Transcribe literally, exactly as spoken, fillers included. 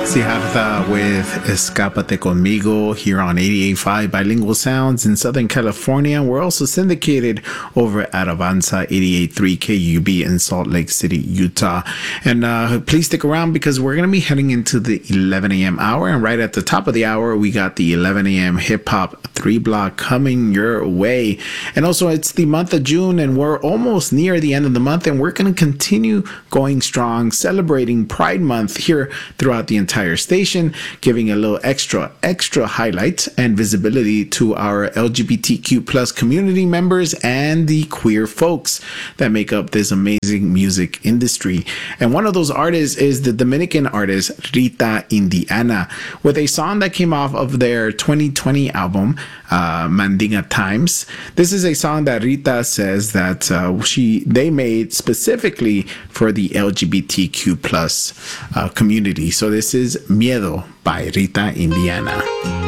Siddhartha with Escápate Conmigo here on eighty-eight point five Bilingual Sounds in Southern California. We're also syndicated over at Avanza eighty-eight point three K U B in Salt Lake City, Utah. And uh, please stick around because we're going to be heading into the eleven a.m. hour. And right at the top of the hour, we got the eleven a.m. hip hop three block coming your way. And also, it's the month of June, and we're almost near the end of the month, and we're going to continue going strong, celebrating Pride Month here throughout the entire station, giving a little extra, extra highlight and visibility to our L G B T Q plus community members and the queer folks that make up this amazing music industry. And one of those artists is the Dominican artist Rita Indiana, with a song that came off of their twenty twenty album, uh, Mandinga Times. This is a song that Rita says that uh, she they made specifically for the L G B T Q plus uh, community. So this is Miedo by Rita Indiana.